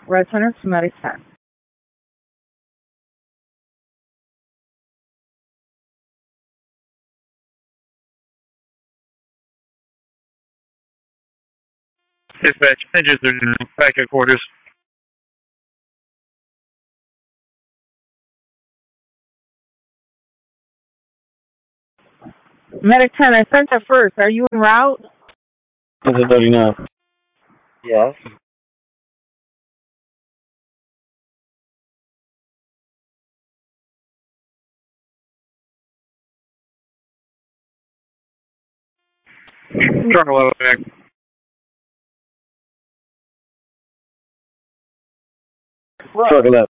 Red Center to Medic 10. Dispatch, engines are back at quarters. Medic 10, I sent it first. Are you en route? Is it loading now? Yes. Truck 11 back. Truck 11.